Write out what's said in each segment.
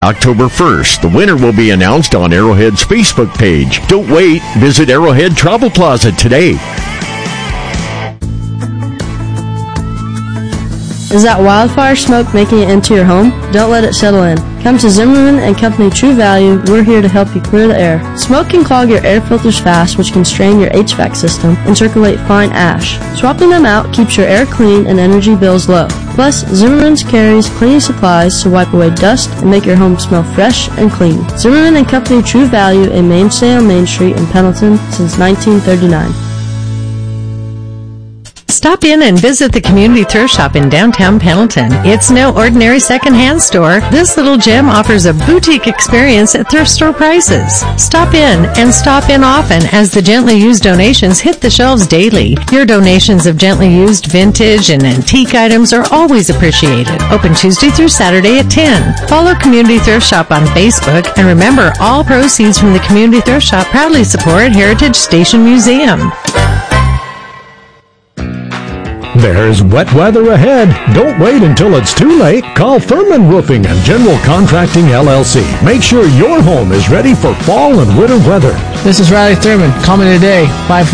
October 1st, the winner will be announced on Arrowhead's Facebook page. Don't wait. Visit Arrowhead Travel Plaza today. Is that wildfire smoke making it into your home? Don't let it settle in. Come to Zimmerman and Company True Value. We're here to help you clear the air. Smoke can clog your air filters fast, which can strain your HVAC system and circulate fine ash. Swapping them out keeps your air clean and energy bills low. Plus, Zimmerman's carries cleaning supplies to wipe away dust and make your home smell fresh and clean. Zimmerman and Company True Value, a mainstay on Main Street in Pendleton since 1939. Stop in and visit the Community Thrift Shop in downtown Pendleton. It's no ordinary secondhand store. This little gem offers a boutique experience at thrift store prices. Stop in and stop in often as the gently used donations hit the shelves daily. Your donations of gently used vintage and antique items are always appreciated. Open Tuesday through Saturday at 10. Follow Community Thrift Shop on Facebook, and remember, all proceeds from the Community Thrift Shop proudly support Heritage Station Museum. There's wet weather ahead. Don't wait until it's too late. Call Thurman Roofing and General Contracting, LLC. Make sure your home is ready for fall and winter weather. This is Riley Thurman. Call me today,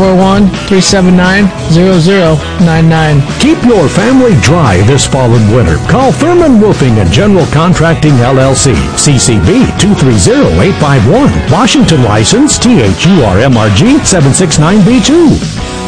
541-379-0099. Keep your family dry this fall and winter. Call Thurman Roofing and General Contracting, LLC. CCB 230851. Washington license THURMRG 769B2.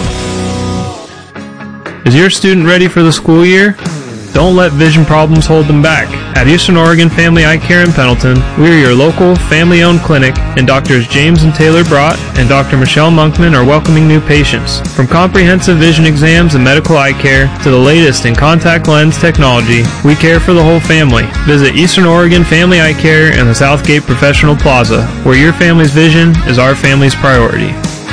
Is your student ready for the school year? Don't let vision problems hold them back. At Eastern Oregon Family Eye Care in Pendleton, we are your local, family-owned clinic, and Drs. James and Taylor Brott and Dr. Michelle Monkman are welcoming new patients. From comprehensive vision exams and medical eye care to the latest in contact lens technology, we care for the whole family. Visit Eastern Oregon Family Eye Care in the Southgate Professional Plaza, where your family's vision is our family's priority.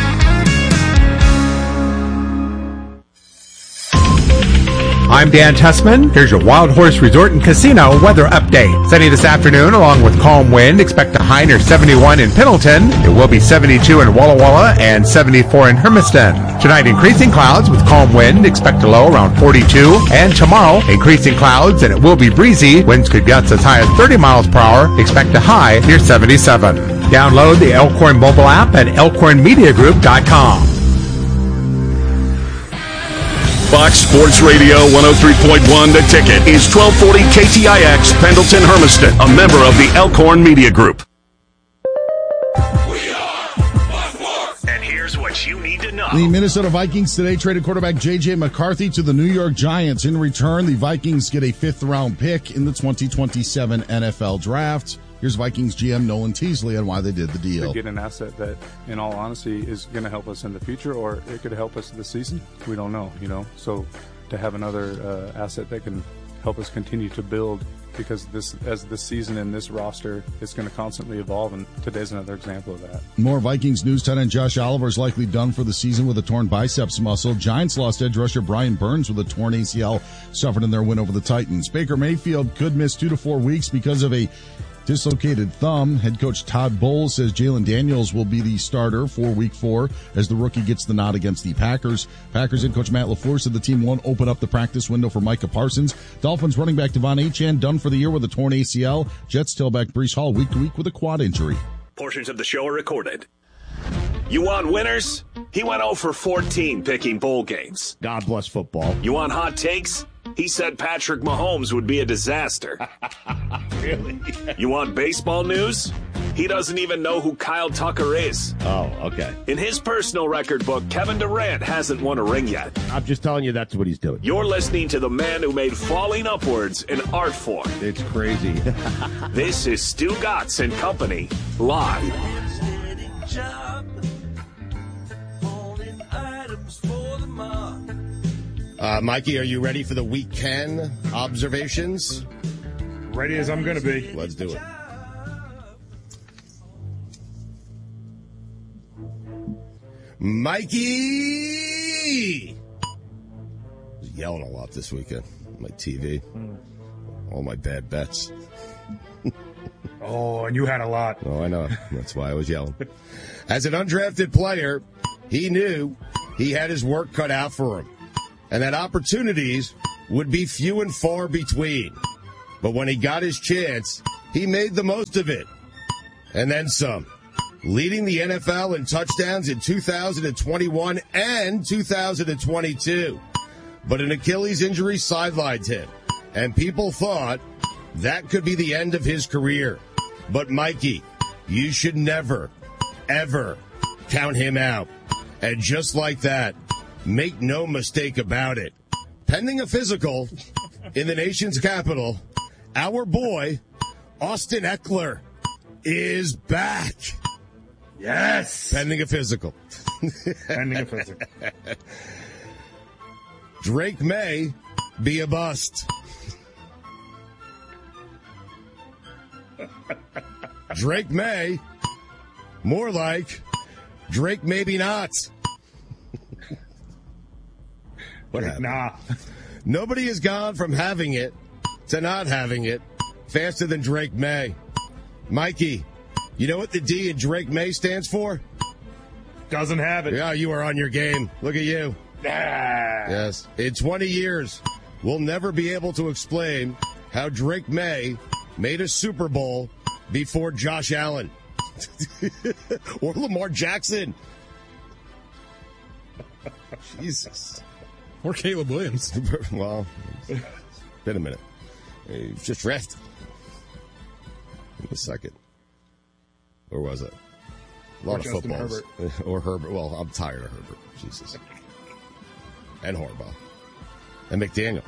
I'm Dan Tessman. Here's your Wild Horse Resort and Casino weather update. Sunny this afternoon along with calm wind. Expect a high near 71 in Pendleton. It will be 72 in Walla Walla and 74 in Hermiston. Tonight, increasing clouds with calm wind. Expect a low around 42. And tomorrow, increasing clouds and it will be breezy. Winds could gust as high as 30 miles per hour. Expect a high near 77. Download the Elkhorn mobile app at elkhornmediagroup.com. Fox Sports Radio 103.1 The Ticket is 1240 KTIX Pendleton Hermiston, a member of the Elkhorn Media Group. And here's what you need to know. The Minnesota Vikings today traded quarterback J.J. McCarthy to the New York Giants. In return, the Vikings get a fifth-round pick in the 2027 NFL Draft. Here's Vikings GM Nolan Teasley on why they did the deal. To get an asset that, in all honesty, is going to help us in the future, or it could help us this season. We don't know, So to have another asset that can help us continue to build, because as this season and this roster is going to constantly evolve, and today's another example of that. More Vikings news. Tight end Josh Oliver is likely done for the season with a torn biceps muscle. Giants lost edge rusher Brian Burns with a torn ACL suffered in their win over the Titans. Baker Mayfield could miss 2 to 4 weeks because of a dislocated thumb. Head coach Todd Bowles says Jalen Daniels will be the starter for Week 4 as the rookie gets the nod against the Packers. Packers head coach Matt LaFleur said the team won't open up the practice window for Micah Parsons. Dolphins running back Devon Achane done for the year with a torn ACL. Jets tailback Breece Hall week to week with a quad injury. Portions of the show are recorded. You want winners? He went 0 for 14 picking bowl games. God bless football. You want hot takes? He said Patrick Mahomes would be a disaster. Really? You want baseball news? He doesn't even know who Kyle Tucker is. Oh, okay. In his personal record book, Kevin Durant hasn't won a ring yet. I'm just telling you that's what he's doing. You're listening to the man who made falling upwards an art form. It's crazy. This is Stu Gatz and Company, live. Mikey, are you ready for the Week 10 observations? Ready as I'm going to be. Let's do it. Mikey! I was yelling a lot this weekend on my TV. All my bad bets. Oh, and you had a lot. Oh, I know. That's why I was yelling. As an undrafted player, he knew he had his work cut out for him, and that opportunities would be few and far between. But when he got his chance, he made the most of it. And then some. Leading the NFL in touchdowns in 2021 and 2022. But an Achilles injury sidelined him. And people thought that could be the end of his career. But Mikey, you should never, ever count him out. And just like that, make no mistake about it. Pending a physical in the nation's capital, our boy, Austin Eckler, is back. Yes. Pending a physical. Pending a physical. Drake may be a bust. Drake may. More like Drake maybe not. What happened? Nah. Nobody has gone from having it to not having it faster than Drake May. Mikey, you know what the D in Drake May stands for? Doesn't have it. Yeah, you are on your game. Look at you. Yes. In 20 years, we'll never be able to explain how Drake May made a Super Bowl before Josh Allen or Lamar Jackson. Jesus. Or Caleb Williams. Well, been a minute. He's just drafted. In a second. Or was it? A lot of Justin footballs. Or Herbert. Well, I'm tired of Herbert. Jesus. And Harbaugh. And McDaniel.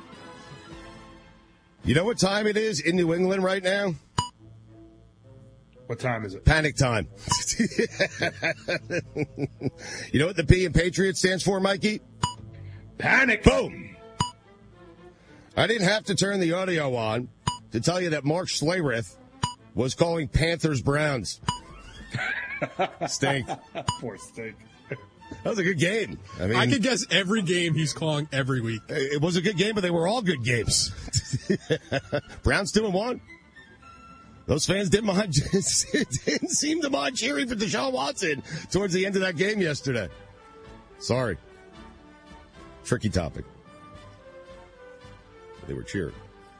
You know what time it is in New England right now? What time is it? Panic time. You know what the P in Patriot stands for, Mikey? Panic. Boom. I didn't have to turn the audio on to tell you that Mark Schlereth was calling Panthers Browns. Stink. Poor Stink. That was a good game. I mean, I could guess every game he's calling every week. It was a good game, but they were all good games. Browns 2-1. Those fans didn't seem to mind cheering for Deshaun Watson towards the end of that game yesterday. Sorry. Tricky topic. They were cheering.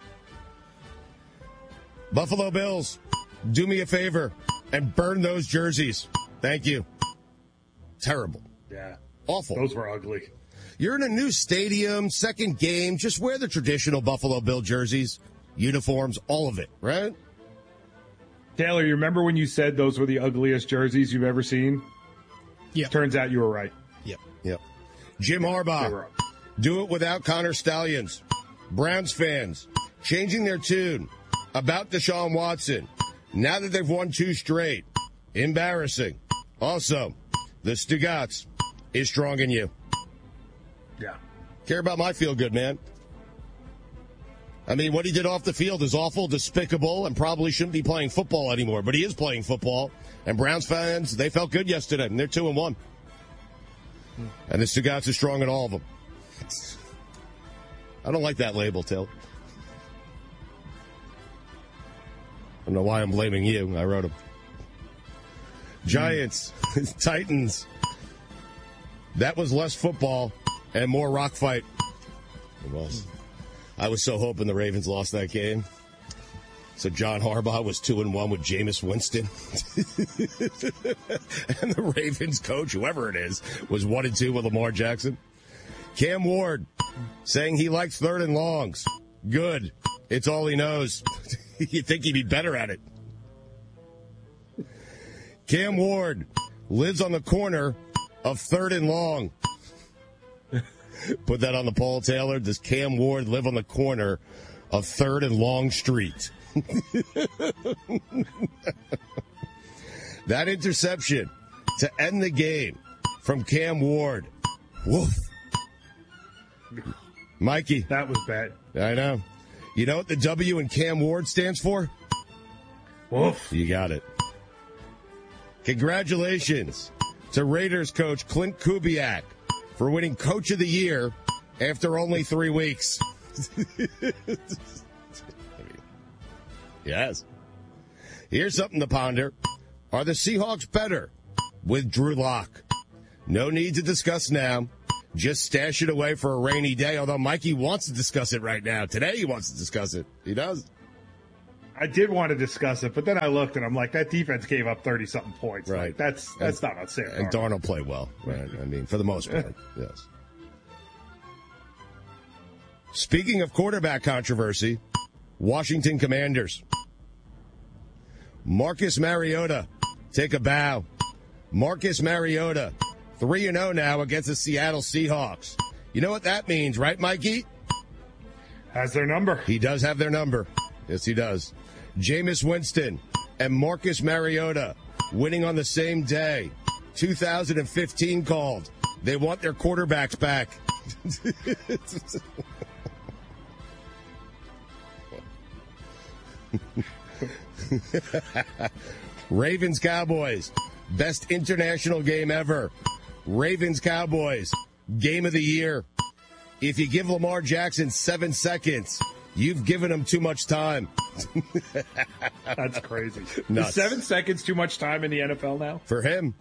Buffalo Bills, do me a favor and burn those jerseys. Thank you. Terrible. Yeah. Awful. Those were ugly. You're in a new stadium, second game. Just wear the traditional Buffalo Bill jerseys, uniforms, all of it, right? Taylor, you remember when you said those were the ugliest jerseys you've ever seen? Yeah. Turns out you were right. Yep. Jim Harbaugh, do it without Connor Stallions. Browns fans, changing their tune about Deshaun Watson. Now that they've won 2 straight. Embarrassing. Also, the Stugats is strong in you. Yeah. Care about my feel good, man. I mean, what he did off the field is awful, despicable, and probably shouldn't be playing football anymore. But he is playing football. And Browns fans, they felt good yesterday. And they're 2-1. And the Stugats are strong in all of them. I don't like that label, Till. I don't know why I'm blaming you. I wrote them. Giants, Titans. That was less football and more rock fight. It was. I was so hoping the Ravens lost that game. So John Harbaugh was 2-1 with Jameis Winston. And the Ravens coach, whoever it is, was 1-2 with Lamar Jackson. Cam Ward saying he likes third and longs. Good. It's all he knows. You'd think he'd be better at it. Cam Ward lives on the corner of third and long. Put that on the poll, Taylor. Does Cam Ward live on the corner of third and long street? That interception to end the game from Cam Ward. Woof. Mikey. That was bad. I know. You know what the W in Cam Ward stands for? Woof. You got it. Congratulations to Raiders coach Clint Kubiak for winning Coach of the Year after only 3 weeks. Yes. Here's something to ponder. Are the Seahawks better with Drew Lock? No need to discuss now. Just stash it away for a rainy day, although Mikey wants to discuss it right now. Today he wants to discuss it. He does. I did want to discuss it, but then I looked and I'm like, that defense gave up 30-something points. Right. Like, that's not on Sam Darnold. And Darnold played well. Right. I mean, for the most part, yes. Speaking of quarterback controversy, Washington Commanders. Marcus Mariota, take a bow. Marcus Mariota, 3-0 now against the Seattle Seahawks. You know what that means, right, Mikey? Has their number. He does have their number. Yes, he does. Jameis Winston and Marcus Mariota winning on the same day. 2015 called. They want their quarterbacks back. Ravens Cowboys. Best international game ever. Ravens Cowboys. Game of the year. If you give Lamar Jackson 7 seconds, you've given him too much time. That's crazy. Nuts. Is 7 seconds too much time in the NFL now? For him.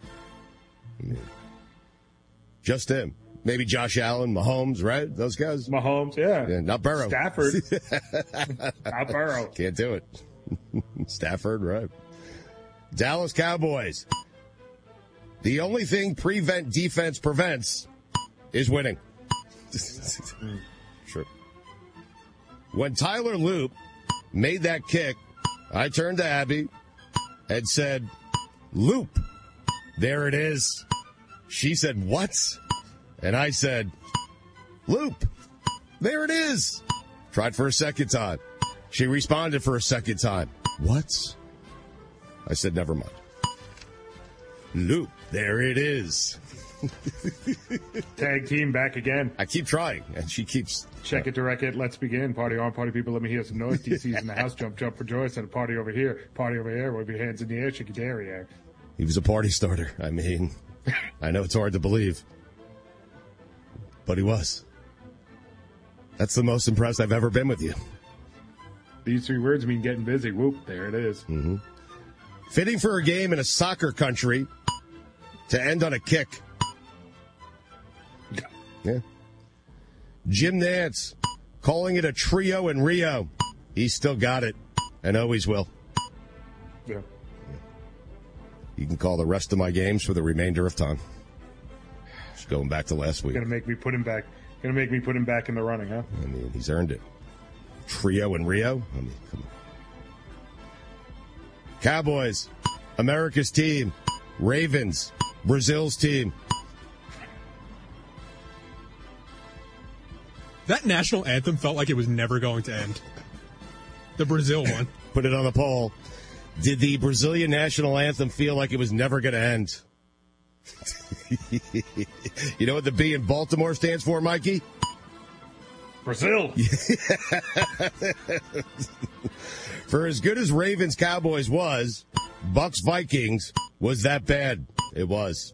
Just him. Maybe Josh Allen, Mahomes, right? Those guys? Mahomes, yeah. Not Burrow. Stafford. Not Burrow. Can't do it. Stafford, right. Dallas Cowboys. The only thing prevent defense prevents is winning. Sure. When Tyler Loop made that kick, I turned to Abby and said, Loop, there it is. She said, what? And I said, Loop, there it is. Tried for a second time. She responded for a second time. What? I said, never mind. Loop, there it is. Tag team back again. I keep trying, and she keeps... Check it, direct it, let's begin. Party on, party people, let me hear some noise. DC's in the house, jump for joy. Said a party over here, party over here. Wave your hands in the air, shake your derriere. He was a party starter. I mean, I know it's hard to believe, but he was. That's the most impressed I've ever been with you. These 3 words mean getting busy. Whoop, there it is. Mm-hmm. Fitting for a game in a soccer country to end on a kick. Yeah. Jim Nantz calling it a trio in Rio. He's still got it and always will. Yeah. You can call the rest of my games for the remainder of time. Just going back to last week. Gonna make me put him back in the running, huh? I mean, he's earned it. Trio in Rio? I mean, come on. Cowboys, America's team. Ravens, Brazil's team. That national anthem felt like it was never going to end. The Brazil one. Put it on the poll. Did the Brazilian national anthem feel like it was never going to end? You know what the B in Baltimore stands for, Mikey? Brazil. For as good as Ravens Cowboys was, Bucks Vikings was that bad. It was.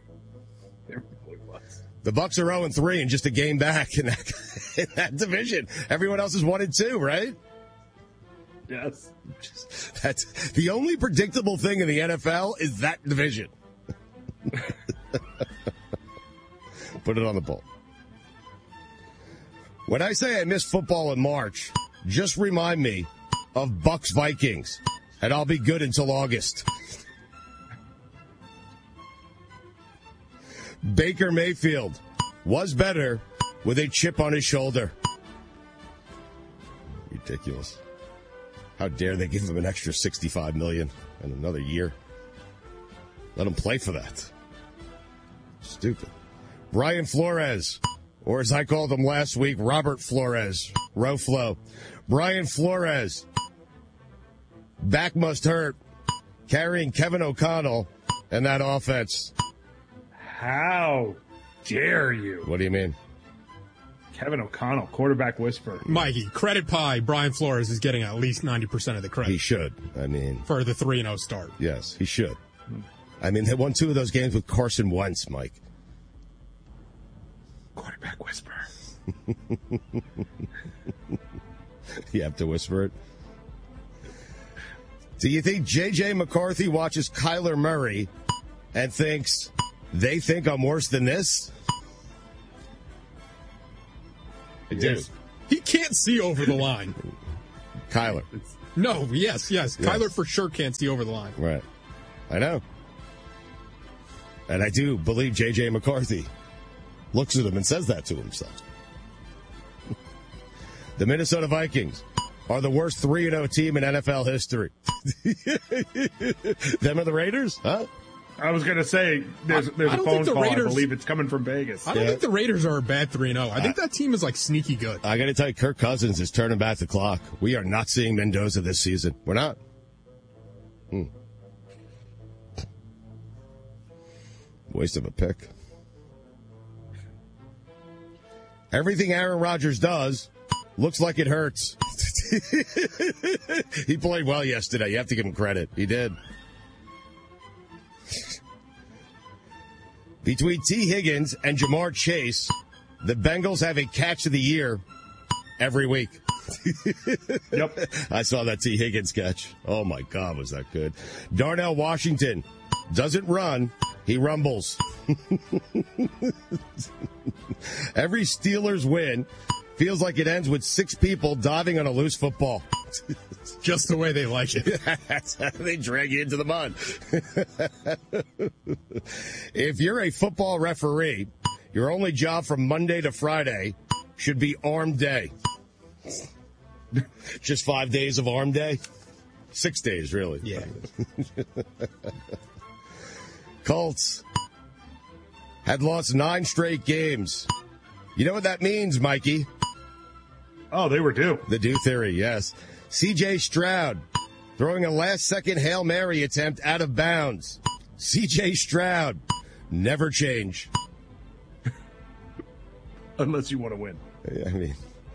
The Bucks are 0-3 and just a game back in that division. Everyone else is 1-2, right? Yes. That's the only predictable thing in the NFL is that division. Put it on the poll. When I say I miss football in March, just remind me of Bucks Vikings, and I'll be good until August. Baker Mayfield was better with a chip on his shoulder. Ridiculous. How dare they give him an extra $65 million in another year? Let him play for that. Stupid. Brian Flores, or as I called him last week, Robert Flores, Roflo. Brian Flores, back must hurt, carrying Kevin O'Connell and that offense. How dare you? What do you mean? Kevin O'Connell, quarterback whisperer. Mikey, credit pie, Brian Flores is getting at least 90% of the credit. He should. I mean, for the 3-0 start. Yes, he should. I mean, they won 2 of those games with Carson Wentz, Mike. Quarterback whisperer. You have to whisper it. Do you think J.J. McCarthy watches Kyler Murray and thinks, they think I'm worse than this? I do. He can't see over the line. Kyler. No, yes. Kyler for sure can't see over the line. Right. I know. And I do believe J.J. McCarthy looks at him and says that to himself. The Minnesota Vikings are the worst 3-0 team in NFL history. Them are the Raiders? Huh? I was going to say, there's a phone call. I believe it's coming from Vegas. I don't think the Raiders are a bad 3-0. I think that team is, sneaky good. I got to tell you, Kirk Cousins is turning back the clock. We are not seeing Mendoza this season. We're not. Waste of a pick. Everything Aaron Rodgers does looks like it hurts. He played well yesterday. You have to give him credit. He did. Between T. Higgins and Jamar Chase, the Bengals have a catch of the year every week. Yep. I saw that T. Higgins catch. Oh, my God, was that good. Darnell Washington doesn't run. He rumbles. Every Steelers win feels like it ends with 6 people diving on a loose football. Just the way they like it. That's how they drag you into the mud. If you're a football referee, your only job from Monday to Friday should be arm day. Just 5 days of arm day? 6 days, really. Yeah. Colts had lost 9 straight games. You know what that means, Mikey? Oh, they were due. The due theory, yes. C.J. Stroud throwing a last-second Hail Mary attempt out of bounds. C.J. Stroud, never change. Unless you want to win. I mean,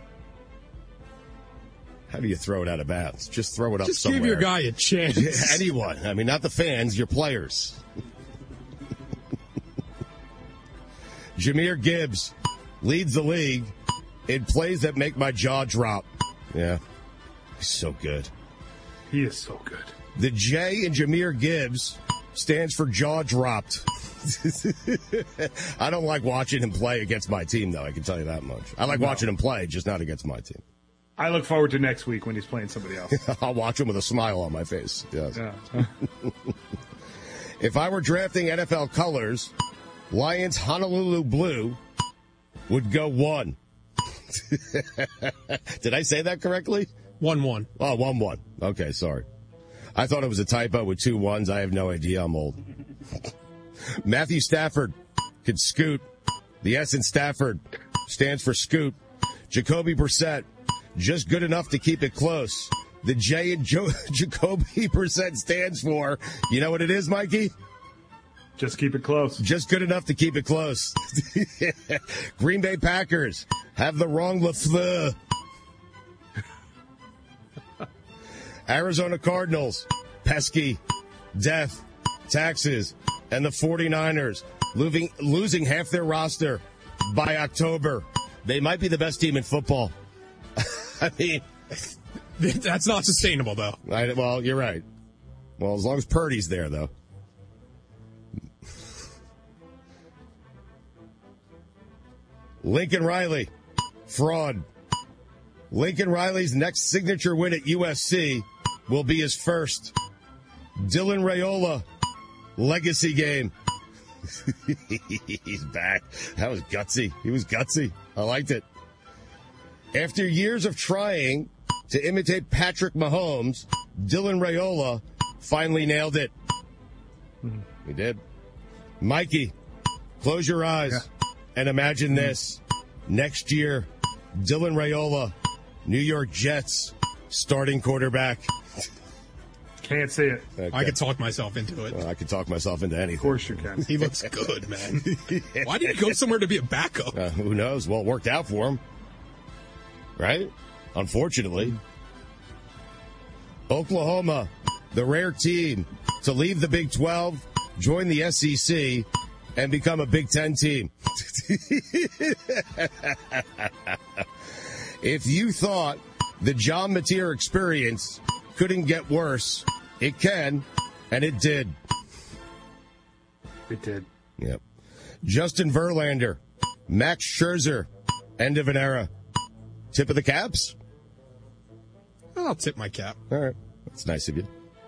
how do you throw it out of bounds? Just throw it up Just somewhere. give your guy a chance. Anyone. I mean, not the fans, your players. Jahmyr Gibbs leads the league in plays that make my jaw drop. Yeah. He's so good. He is so good. The J in Jahmyr Gibbs stands for jaw dropped. I don't like watching him play against my team, though. I can tell you that much. I like watching him play, just not against my team. I look forward to next week when he's playing somebody else. I'll watch him with a smile on my face. Yes. Yeah. If I were drafting NFL colors, Lions Honolulu Blue would go 1. Did I say that correctly? 1-1. Oh, 1-1. Okay, sorry. I thought it was a typo with 2 1s. I have no idea. I'm old. Matthew Stafford could scoot. The S in Stafford stands for scoot. Jacoby Brissett, just good enough to keep it close. The J in Jacoby Brissett stands for, you know what it is, Mikey? Just keep it close. Just good enough to keep it close. Green Bay Packers have the wrong LaFleur. Arizona Cardinals, pesky, death, taxes, and the 49ers losing half their roster by October. They might be the best team in football. I mean, that's not sustainable, though. Well, you're right. Well, as long as Purdy's there, though. Lincoln Riley, fraud. Lincoln Riley's next signature win at USC will be his first. Dylan Raiola, legacy game. He's back. That was gutsy. He was gutsy. I liked it. After years of trying to imitate Patrick Mahomes, Dylan Raiola finally nailed it. He did. Mikey, close your eyes and imagine this. Next year, Dylan Raiola, New York Jets, starting quarterback. Can't see it. Okay. I could talk myself into it. Well, I could talk myself into anything. Of course you can. He looks good, man. Why did he go somewhere to be a backup? Who knows? Well, it worked out for him. Right? Unfortunately. Oklahoma, the rare team to leave the Big 12, join the SEC, and become a Big 10 team. If you thought the John Mateer experience couldn't get worse, it can, and it did. It did. Yep. Justin Verlander, Max Scherzer, end of an era. Tip of the caps? I'll tip my cap. All right. That's nice of you.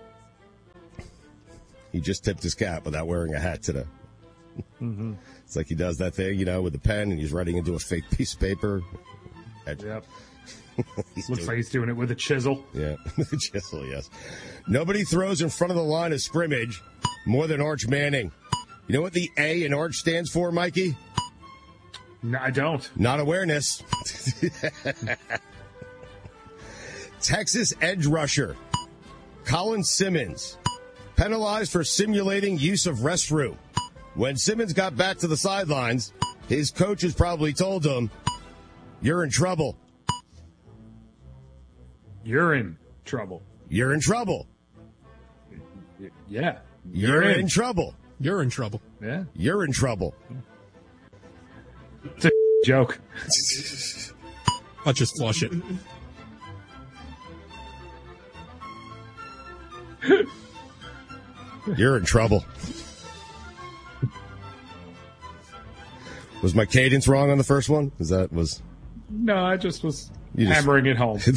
He just tipped his cap without wearing a hat today. Mm-hmm. It's like he does that thing, with the pen, and he's writing into a fake piece of paper. Yep. Looks like he's doing it with a chisel. Yeah, with a chisel, yes. Nobody throws in front of the line of scrimmage more than Arch Manning. You know what the A in Arch stands for, Mikey? No, I don't. Not awareness. Texas edge rusher Colin Simmons penalized for simulating use of restroom. When Simmons got back to the sidelines, his coaches probably told him, "You're in trouble. You're in trouble. You're in trouble. Yeah. You're in trouble. You're in trouble. Yeah. You're in trouble." It's a joke. I'll just flush it. You're in trouble. Was my cadence wrong on the first one? No, I just was hammering it home.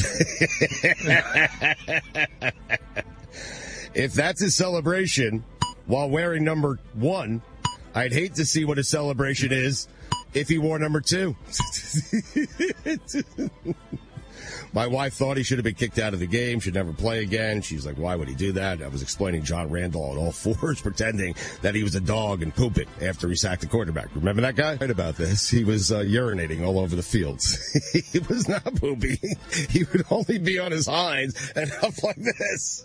If that's his celebration while wearing number 1, I'd hate to see what his celebration is if he wore number 2. My wife thought he should have been kicked out of the game, should never play again. She's like, why would he do that? I was explaining John Randall on all fours, pretending that he was a dog and pooping after he sacked the quarterback. Remember that guy? Right about this. He was urinating all over the fields. He was not pooping. He would only be on his hinds and up like this.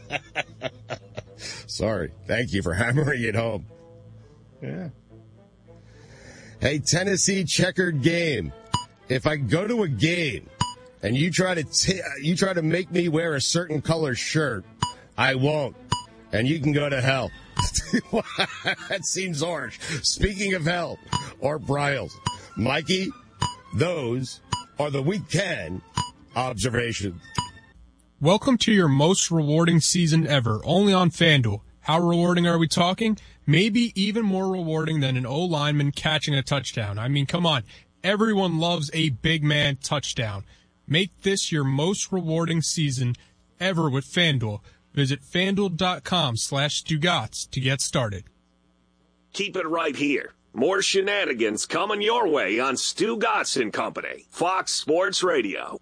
Sorry. Thank you for hammering it home. Yeah. Hey, Tennessee checkered game. If I go to a game and you try to make me wear a certain color shirt, I won't. And you can go to hell. That seems harsh. Speaking of hell, Art Briles. Mikey, those are the weekend observations. Welcome to your most rewarding season ever, only on FanDuel. How rewarding are we talking? Maybe even more rewarding than an O-lineman catching a touchdown. I mean, come on. Everyone loves a big man touchdown. Make this your most rewarding season ever with FanDuel. Visit FanDuel.com/Stugotz to get started. Keep it right here. More shenanigans coming your way on Stugotz and Company. Fox Sports Radio.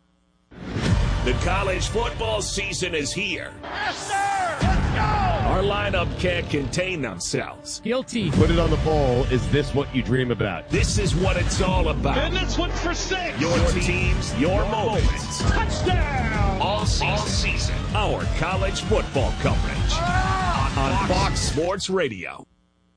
The college football season is here. Yes, sir! Let's go! Our lineup can't contain themselves. Guilty. Put it on the poll. Is this what you dream about? This is what it's all about. And this one's for 6. Your teams, your moments. Touchdown! All season. Our college football coverage on Fox Sports Radio.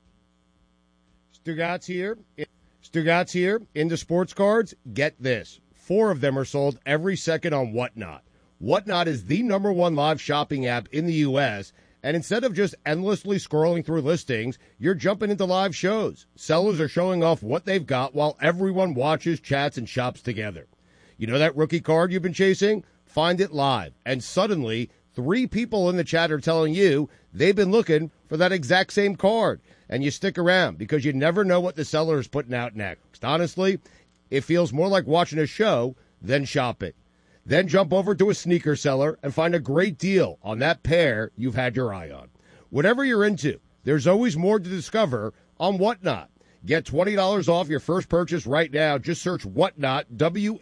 Stugotz here. Stugotz here. Into sports cards. Get this. 4 of them are sold every second on Whatnot. Whatnot is the #1 live shopping app in the U.S., and instead of just endlessly scrolling through listings, you're jumping into live shows. Sellers are showing off what they've got while everyone watches, chats, and shops together. You know that rookie card you've been chasing? Find it live. And suddenly, 3 people in the chat are telling you they've been looking for that exact same card. And you stick around because you never know what the seller is putting out next. Honestly, it feels more like watching a show than shopping. Then jump over to a sneaker seller and find a great deal on that pair you've had your eye on. Whatever you're into, there's always more to discover on Whatnot. Get $20 off your first purchase right now. Just search Whatnot,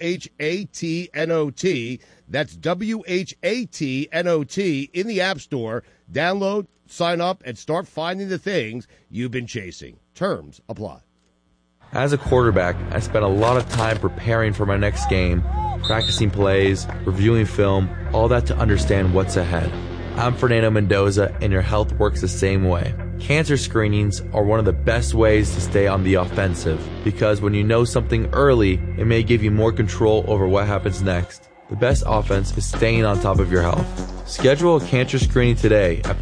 WHATNOT. That's WHATNOT in the App Store. Download, sign up, and start finding the things you've been chasing. Terms apply. As a quarterback, I spent a lot of time preparing for my next game, practicing plays, reviewing film, all that to understand what's ahead. I'm Fernando Mendoza, and your health works the same way. Cancer screenings are one of the best ways to stay on the offensive, because when you know something early, it may give you more control over what happens next. The best offense is staying on top of your health. Schedule a cancer screening today at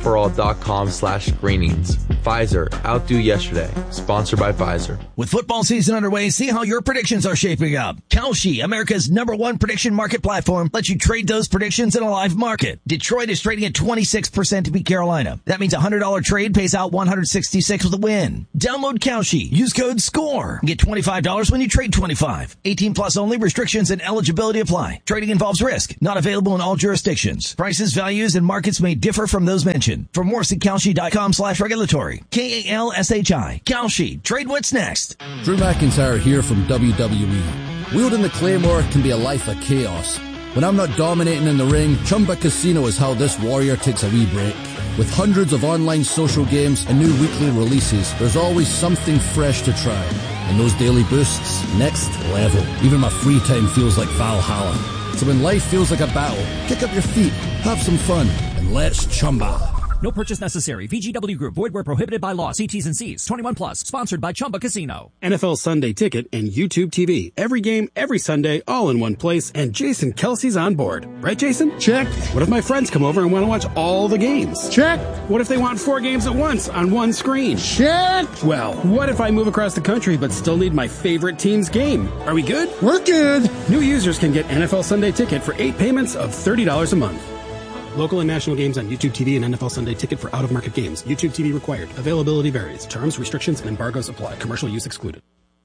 PfizerForAll.com/screenings. Pfizer, outdo yesterday. Sponsored by Pfizer. With football season underway, see how your predictions are shaping up. Kalshi, America's #1 prediction market platform, lets you trade those predictions in a live market. Detroit is trading at 26% to beat Carolina. That means a $100 trade pays out $166 with a win. Download Kalshi. Use code SCORE. Get $25 when you trade 25. 18 plus only. Restrictions and eligibility apply. Trading involves risk. Not available in all jurisdictions. Prices, values, and markets may differ from those mentioned. For more, see Kalshi.com/regulatory. KALSHI. Kalshi. Trade what's next. Drew McIntyre here from WWE. Wielding the Claymore can be a life of chaos. When I'm not dominating in the ring, Chumba Casino is how this warrior takes a wee break. With hundreds of online social games and new weekly releases, there's always something fresh to try. And those daily boosts, next level. Even my free time feels like Valhalla. So when life feels like a battle, kick up your feet, have some fun, and let's Chumba. No purchase necessary. VGW Group. Void where prohibited by law. See T's and C's. 21 plus. Sponsored by Chumba Casino. NFL Sunday Ticket and YouTube TV. Every game, every Sunday, all in one place. And Jason Kelsey's on board. Right, Jason? Check. What if my friends come over and want to watch all the games? Check. What if they want 4 games at once on one screen? Check. Well, what if I move across the country but still need my favorite team's game? Are we good? We're good. New users can get NFL Sunday Ticket for 8 payments of $30 a month. Local and national games on YouTube TV and NFL Sunday Ticket for out-of-market games. YouTube TV required. Availability varies. Terms, restrictions, and embargoes apply. Commercial use excluded.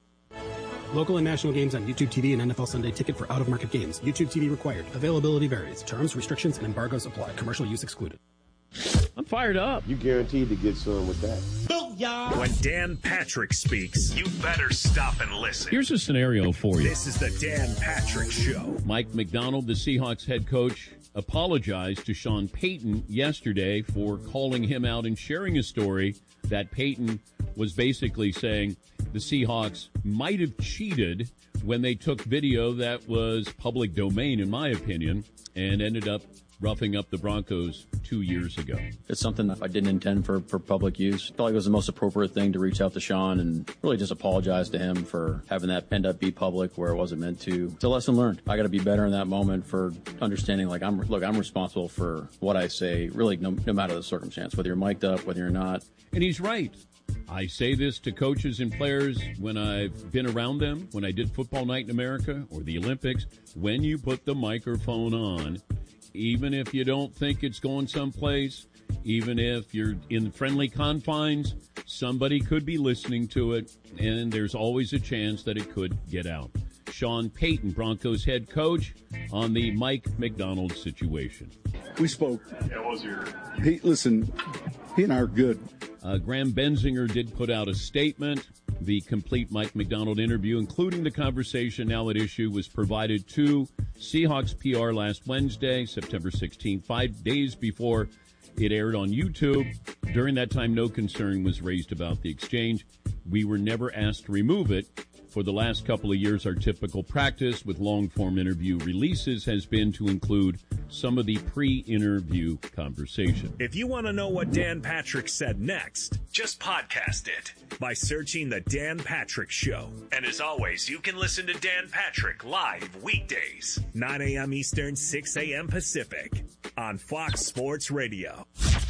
Local and national games on YouTube TV and NFL Sunday Ticket for out-of-market games. YouTube TV required. Availability varies. Terms, restrictions, and embargoes apply. Commercial use excluded. I'm fired up. You guaranteed to get some with that. Booyah! When Dan Patrick speaks, you better stop and listen. Here's a scenario for you. This is the Dan Patrick Show. Mike Macdonald, the Seahawks head coach, apologized to Sean Payton yesterday for calling him out and sharing a story that Payton was basically saying the Seahawks might have cheated when they took video that was public domain, in my opinion, and ended up roughing up the Broncos 2 years ago. It's something that I didn't intend for public use. I felt like it was the most appropriate thing to reach out to Sean and really just apologize to him for having that end up be public where it wasn't meant to. It's a lesson learned. I got to be better in that moment for understanding, like, I'm responsible for what I say, really no matter the circumstance, whether you're mic'd up, whether you're not. And he's right. I say this to coaches and players when I've been around them, when I did Football Night in America or the Olympics. When you put the microphone on, even if you don't think it's going someplace, even if you're in friendly confines, somebody could be listening to it, and there's always a chance that it could get out. Sean Payton, Broncos head coach, on the Mike Macdonald situation. We spoke. Yeah, what was your... Listen, he and I are good. Graham Benzinger did put out a statement. The complete Mike Macdonald interview, including the conversation now at issue, was provided to Seahawks PR last Wednesday, September 16th, 5 days before it aired on YouTube. During that time, no concern was raised about the exchange. We were never asked to remove it. For the last couple of years, our typical practice with long-form interview releases has been to include some of the pre-interview conversation. If you want to know what Dan Patrick said next, just podcast it by searching The Dan Patrick Show. And as always, you can listen to Dan Patrick live weekdays, 9 a.m. Eastern, 6 a.m. Pacific, on Fox Sports Radio.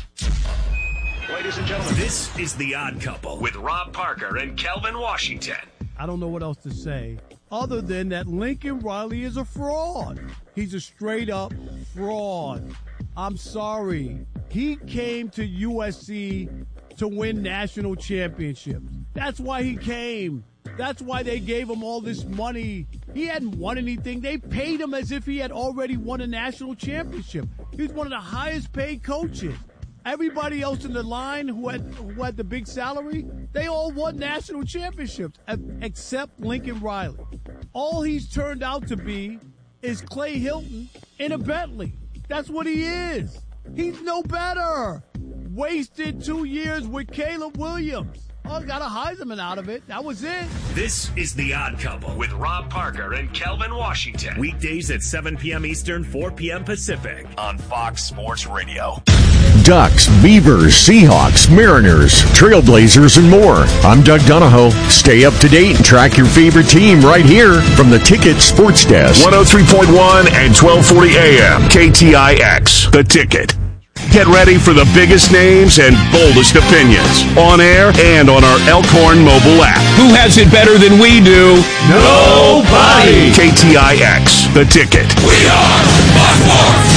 Ladies and gentlemen, this is The Odd Couple with Rob Parker and Kelvin Washington. I don't know what else to say other than that Lincoln Riley is a fraud. He's a straight-up fraud. I'm sorry. He came to USC to win national championships. That's why he came. That's why they gave him all this money. He hadn't won anything. They paid him as if he had already won a national championship. He's one of the highest-paid coaches. Everybody else in the line who had the big salary, they all won national championships, except Lincoln Riley. All he's turned out to be is Clay Hilton in a Bentley. That's what he is. He's no better. Wasted 2 years with Caleb Williams. Oh, got a Heisman out of it. That was it. This is The Odd Couple with Rob Parker and Kelvin Washington. Weekdays at 7 p.m. Eastern, 4 p.m. Pacific on Fox Sports Radio. Ducks, Beavers, Seahawks, Mariners, Trailblazers, and more. I'm Doug Donahoe. Stay up to date and track your favorite team right here from the Ticket Sports Desk. 103.1 and 1240 AM, KTIX, The Ticket. Get ready for the biggest names and boldest opinions on air and on our Elkhorn mobile app. Who has it better than we do? Nobody! KTIX, The Ticket. We are Buckmore.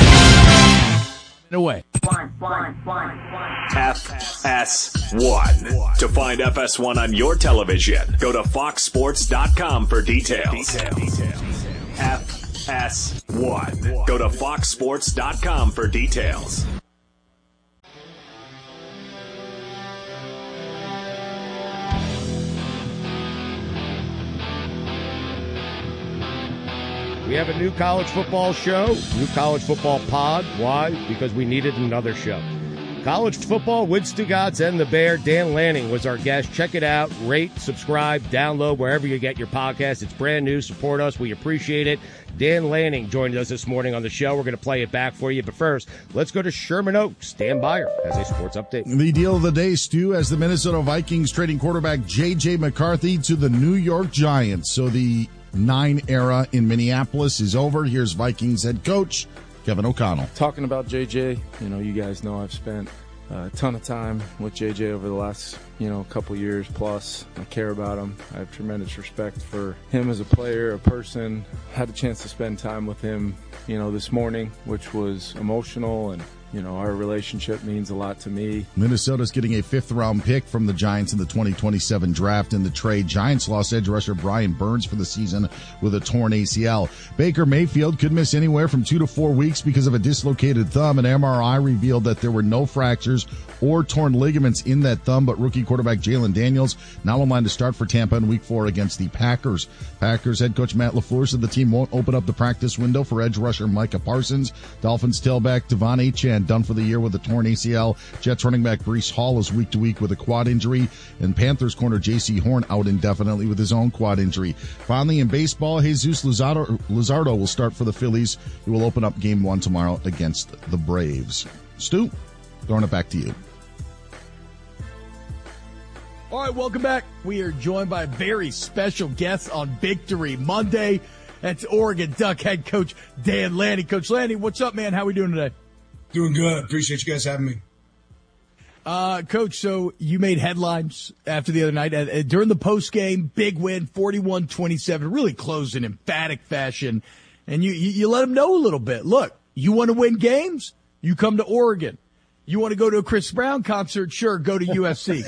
Away. FS1. To find FS1 on your television, go to foxsports.com for details. FS1. Go to foxsports.com for details. We have a new college football show, new college football pod. Why? Because we needed another show. College football with Stugotz and the Bear. Dan Lanning was our guest. Check it out. Rate, subscribe, download wherever you get your podcast. It's brand new. Support us. We appreciate it. Dan Lanning joined us this morning on the show. We're going to play it back for you. But first, let's go to Sherman Oaks. Dan Byer has a sports update. The deal of the day, Stu, as the Minnesota Vikings trading quarterback J.J. McCarthy to the New York Giants. So the 9 era in Minneapolis is over. Here's Vikings head coach Kevin O'Connell. Talking about JJ, you guys know I've spent a ton of time with JJ over the last, couple years plus. I care about him. I have tremendous respect for him as a player, a person. Had a chance to spend time with him, this morning, which was emotional, and our relationship means a lot to me. Minnesota's getting a 5th-round pick from the Giants in the 2027 draft. In the trade, Giants lost edge rusher Brian Burns for the season with a torn ACL. Baker Mayfield could miss anywhere from 2 to 4 weeks because of a dislocated thumb. An MRI revealed that there were no fractures or torn ligaments in that thumb, but rookie quarterback Jalen Daniels now in line to start for Tampa in Week 4 against the Packers. Packers head coach Matt LaFleur said the team won't open up the practice window for edge rusher Micah Parsons. Dolphins tailback Devon Achane done for the year with a torn ACL. Jets running back Breece Hall is week to week with a quad injury, and Panthers corner J.C. Horn out indefinitely with his own quad injury. Finally, in baseball, Jesus Luzardo will start for the Phillies. He will open up Game 1 tomorrow against the Braves. Stu, throwing it back to you. All right, welcome back. We are joined by a very special guest on Victory Monday. That's Oregon Duck head coach Dan Lanning. Coach Lanning, what's up, man? How we doing today? Doing good. Appreciate you guys having me. Coach, so you made headlines after the other night. During the postgame, big win, 41-27, really closed in emphatic fashion. And you let them know a little bit. Look, you want to win games? You come to Oregon. You want to go to a Chris Brown concert? Sure, go to USC.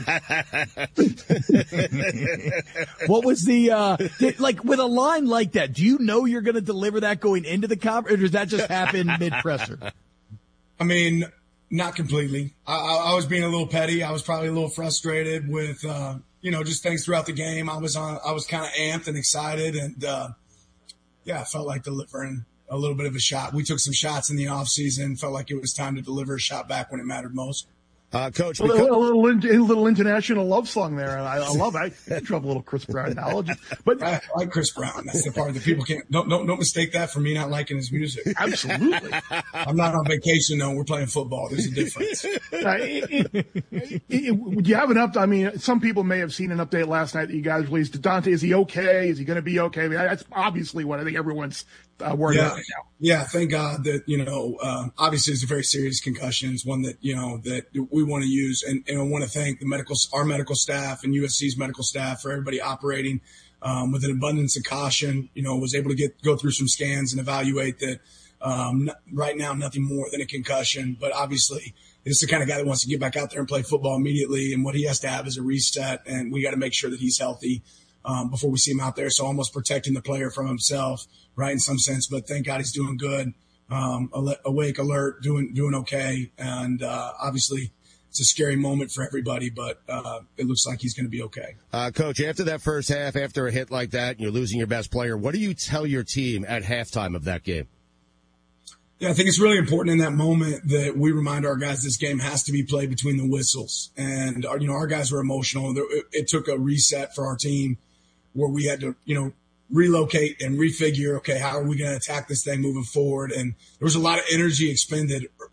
What was with a line like that, do you know you're going to deliver that going into the conference, or does that just happen mid-presser? I mean, not completely. I was being a little petty. I was probably a little frustrated with, just things throughout the game. I was kind of amped and excited, and I felt like delivering a little bit of a shot. We took some shots in the offseason, felt like it was time to deliver a shot back when it mattered most. Coach, a little international love song there, and I love it. I drop a little Chris Brown knowledge, but I like Chris Brown. That's the part that people don't mistake that for me not liking his music. Absolutely, I'm not on vacation though. We're playing football. There's a difference. Would you have an update? I mean, some people may have seen an update last night that you guys released. Dante, is he okay? Is he going to be okay? I mean, that's obviously what I think everyone's worried about right now. Yeah, thank God that obviously it's a very serious concussion. It's one that that we want to use, and I want to thank our medical staff and USC's medical staff for everybody operating with an abundance of caution. Was able to go through some scans and evaluate that right now nothing more than a concussion, but obviously it's the kind of guy that wants to get back out there and play football immediately, and what he has to have is a reset, and we got to make sure that he's healthy before we see him out there. So almost protecting the player from himself, right, in some sense. But thank God he's doing good, awake, alert, doing okay. And obviously it's a scary moment for everybody, but it looks like he's going to be okay. Coach, after that first half, after a hit like that, and you're losing your best player, what do you tell your team at halftime of that game? Yeah, I think it's really important in that moment that we remind our guys this game has to be played between the whistles. And, our guys were emotional. It took a reset for our team where we had to, relocate and refigure, okay, how are we going to attack this thing moving forward? And there was a lot of energy expended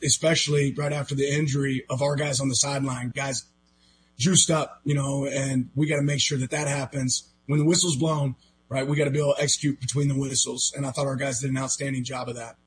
especially right after the injury of our guys on the sideline, guys juiced up, and we got to make sure that happens when the whistle's blown, right? We got to be able to execute between the whistles. And I thought our guys did an outstanding job of that.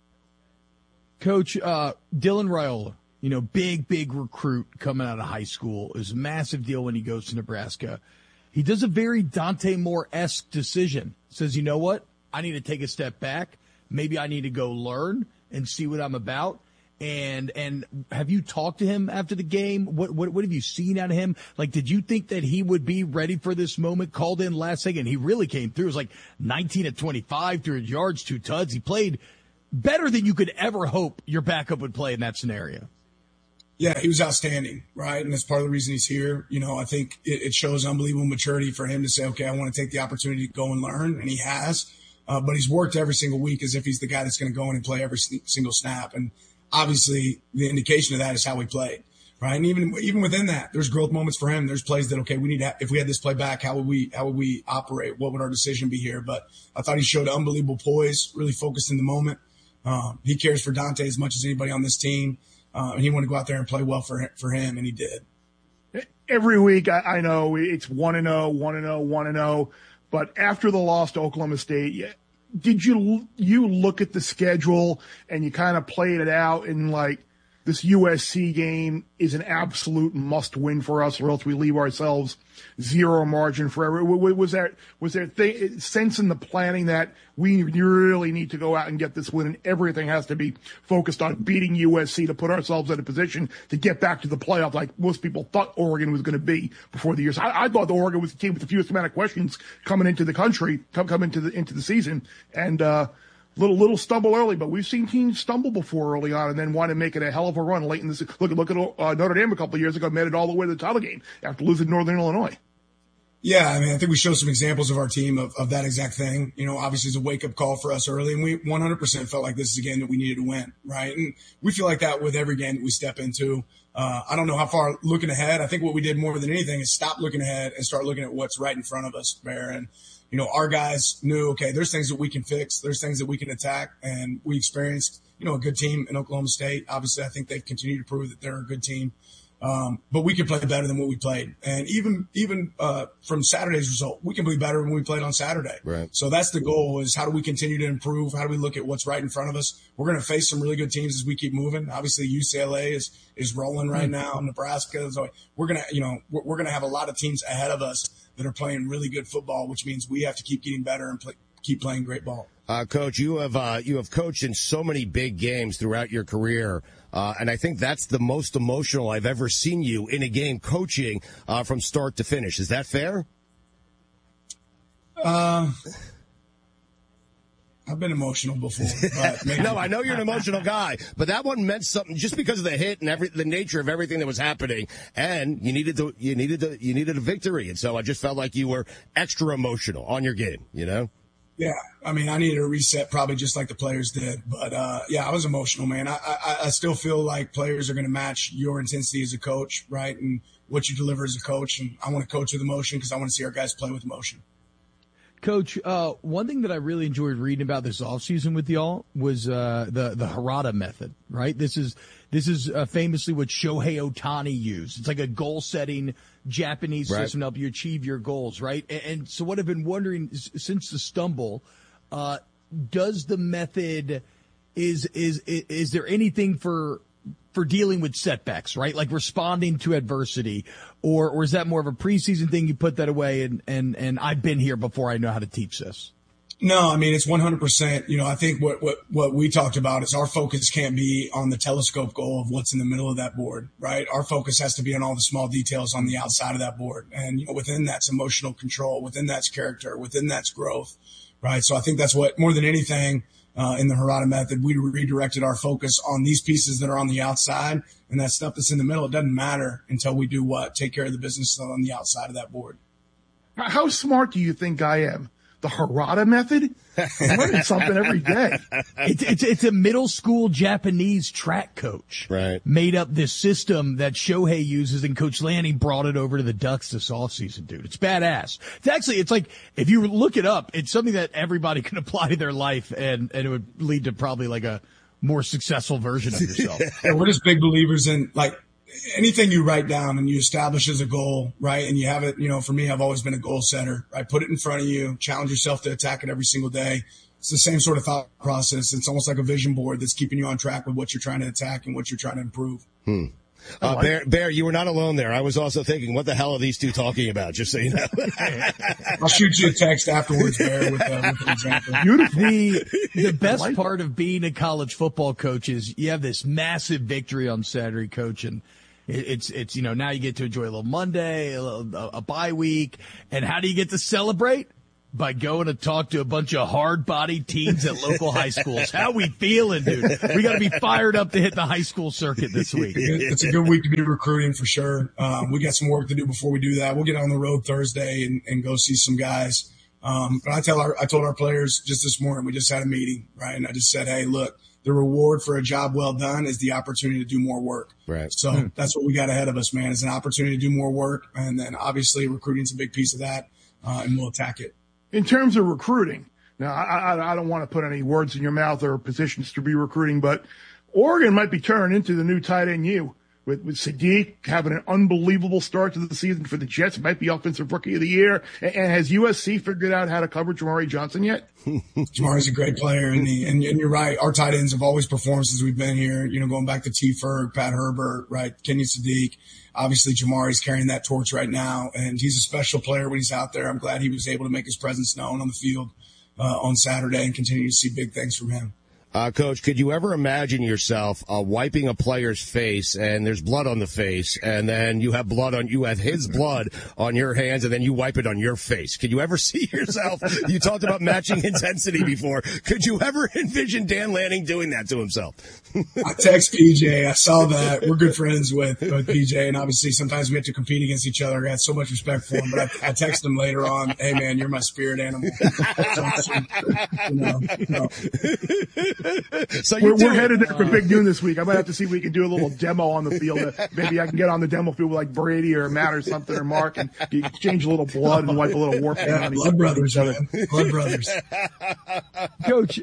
Coach, Dylan Raiola, big recruit coming out of high school. It was a massive deal when he goes to Nebraska. He does a very Dante Moore-esque decision. Says, you know what? I need to take a step back. Maybe I need to go learn and see what I'm about. And have you talked to him after the game? What have you seen out of him? Like, did you think that he would be ready for this moment? Called in last second. He really came through. It was like 19 of 25, 300 yards, 2 tuds. He played better than you could ever hope your backup would play in that scenario. Yeah, he was outstanding, right? And that's part of the reason he's here. I think it shows unbelievable maturity for him to say, okay, I want to take the opportunity to go and learn, and he has. But he's worked every single week as if he's the guy that's going to go in and play every single snap. And obviously, the indication of that is how we played, right? And even within that, there's growth moments for him. There's plays that, okay, we need to, if we had this play back, how would we operate? What would our decision be here? But I thought he showed unbelievable poise, really focused in the moment. He cares for Dante as much as anybody on this team. And he wanted to go out there and play well for him, and he did. Every week, I know it's 1-0, 1-0, 1-0, but after the loss to Oklahoma State, did you look at the schedule and you kind of played it out and like, this USC game is an absolute must win for us, or else we leave ourselves zero margin forever? Was there sense in the planning that we really need to go out and get this win, and everything has to be focused on beating USC to put ourselves in a position to get back to the playoff, like most people thought Oregon was going to be before the year? So I thought the Oregon was the team with the fewest amount of questions coming into the country, come into the season, and little stumble early, but we've seen teams stumble before early on and then want to make it a hell of a run late in this. Look at Notre Dame a couple of years ago, made it all the way to the title game after losing Northern Illinois. Yeah, I mean, I think we showed some examples of our team of that exact thing. Obviously it's a wake-up call for us early, and we 100% felt like this is a game that we needed to win, right? And we feel like that with every game that we step into. I don't know how far looking ahead. I think what we did more than anything is stop looking ahead and start looking at what's right in front of us, Bear. And our guys knew, okay, there's things that we can fix. There's things that we can attack. And we experienced, a good team in Oklahoma State. Obviously, I think they've continued to prove that they're a good team. But we can play better than what we played. And even from Saturday's result, we can play better than we played on Saturday. Right. So that's the goal, is how do we continue to improve? How do we look at what's right in front of us? We're going to face some really good teams as we keep moving. Obviously, UCLA is rolling right now. Nebraska. So we're going to have a lot of teams ahead of us that are playing really good football, which means we have to keep getting better and keep playing great ball. Coach, you have coached in so many big games throughout your career, and I think that's the most emotional I've ever seen you in a game coaching from start to finish. Is that fair? I've been emotional before. But No, I know you're an emotional guy, but that one meant something just because of the hit and the nature of everything that was happening, and you needed a victory, and so I just felt like you were extra emotional on your game, Yeah, I mean, I needed a reset probably just like the players did. But, I was emotional, man. I still feel like players are going to match your intensity as a coach, right, and what you deliver as a coach. And I want to coach with emotion because I want to see our guys play with emotion. Coach, one thing that I really enjoyed reading about this offseason with y'all was the Harada method, right? This is famously what Shohei Ohtani used. It's like a goal-setting Japanese system to help you achieve your goals, right? And so what I've been wondering since the stumble, does the method is there anything for dealing with setbacks, right? Like responding to adversity, or is that more of a preseason thing? You put that away and I've been here before. I know how to teach this. No, I mean, it's 100%. I think what we talked about is our focus can't be on the telescope goal of what's in the middle of that board, right? Our focus has to be on all the small details on the outside of that board. And within that's emotional control, within that's character, within that's growth, right? So I think that's what, more than anything, in the Harada method, we redirected our focus on these pieces that are on the outside, and that stuff that's in the middle, it doesn't matter until we do what? Take care of the business on the outside of that board. How smart do you think I am? The Harada method? I'm learning something every day. It's a middle school Japanese track coach. Right. Made up this system that Shohei uses, and Coach Lanning brought it over to the Ducks this offseason, dude. It's badass. It's like, if you look it up, it's something that everybody can apply to their life, and it would lead to probably like a more successful version of yourself. Yeah, we're just big believers in, like, anything you write down and you establish as a goal, right? And you have it, for me, I've always been a goal setter, right? Put it in front of you, challenge yourself to attack it every single day. It's the same sort of thought process. It's almost like a vision board that's keeping you on track with what you're trying to attack and what you're trying to improve. Bear, you were not alone there. I was also thinking, what the hell are these two talking about? Just so you know. I'll shoot you a text afterwards, Bear, with an example. The best part of being a college football coach is you have this massive victory on Saturday, Coach, and it's now you get to enjoy a little Monday, a bye week, and how do you get to celebrate? By going to talk to a bunch of hard-bodied teens at local high schools. How we feeling, dude? We got to be fired up to hit the high school circuit this week. It's a good week to be recruiting for sure. We got some work to do before we do that. We'll get on the road Thursday and go see some guys. But I told our players just this morning, we just had a meeting, right? And I just said, hey, look, the reward for a job well done is the opportunity to do more work. Right. So that's what we got ahead of us, man, is an opportunity to do more work. And then obviously recruiting's a big piece of that, and we'll attack it. In terms of recruiting, now I don't want to put any words in your mouth or positions to be recruiting, but Oregon might be turning into the new tight end U with Sadiq having an unbelievable start to the season for the Jets. Might be offensive rookie of the year. And has USC figured out how to cover Jamari Johnson yet? Jamari's a great player, and you're right. Our tight ends have always performed since we've been here. Going back to T. Ferg, Pat Herbert, right, Kenny Sadiq. Obviously, Jamari's carrying that torch right now, and he's a special player when he's out there. I'm glad he was able to make his presence known on the field on Saturday and continue to see big things from him. Coach, could you ever imagine yourself wiping a player's face and there's blood on the face, and then you have his blood on your hands, and then you wipe it on your face? Could you ever see yourself? You talked about matching intensity before. Could you ever envision Dan Lanning doing that to himself? I text PJ. I saw that. We're good friends with PJ, and obviously sometimes we have to compete against each other. I got so much respect for him, but I text him later on, hey, man, you're my spirit animal. So we're headed there for Big Noon this week. I might have to see if we can do a little demo on the field. Maybe I can get on the demo field with like Brady or Matt or something or Mark and exchange a little blood and wipe a little war paint on blood brothers, man. Blood brothers. Coach,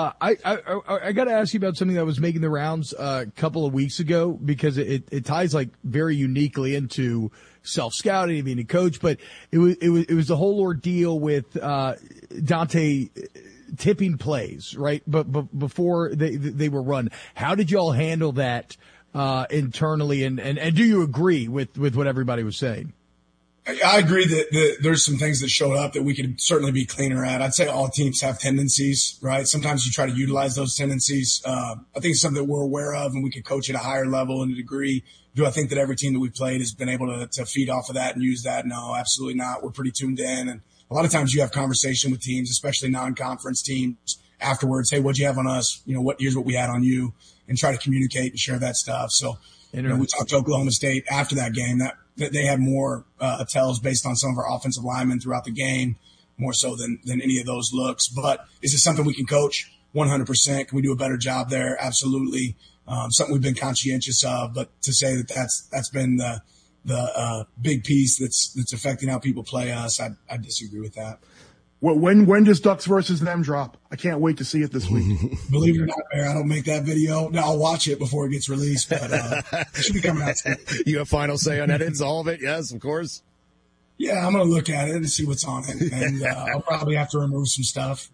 I got to ask you about something that was making the rounds a couple of weeks ago because it ties like very uniquely into self-scouting and being a coach, but it was the whole ordeal with Dante tipping plays, right? But before they were run, how did y'all handle that internally? And do you agree with what everybody was saying? I agree that there's some things that showed up that we could certainly be cleaner at. I'd say all teams have tendencies, right? Sometimes you try to utilize those tendencies. I think it's something that we're aware of, and we could coach at a higher level and a degree. Do I think that every team that we've played has been able to feed off of that and use that? No, absolutely not. We're pretty tuned in, and a lot of times you have conversation with teams, especially non-conference teams, afterwards. Hey, what'd you have on us? Here's what we had on you, and try to communicate and share that stuff. So, we talked to Oklahoma State after that game that they had more tells based on some of our offensive linemen throughout the game, more so than any of those looks. But is it something we can coach? 100%. Can we do a better job there? Absolutely. Something we've been conscientious of, but to say that that's been the big piece that's affecting how people play us, I disagree with that. Well, when does Ducks versus them drop? I can't wait to see it this week. Believe it or not, Bear, I don't make that video. No, I'll watch it before it gets released, but it should be coming out soon. You have final say on edits, all of it? Yes, of course. Yeah, I'm going to look at it and see what's on it, and I'll probably have to remove some stuff.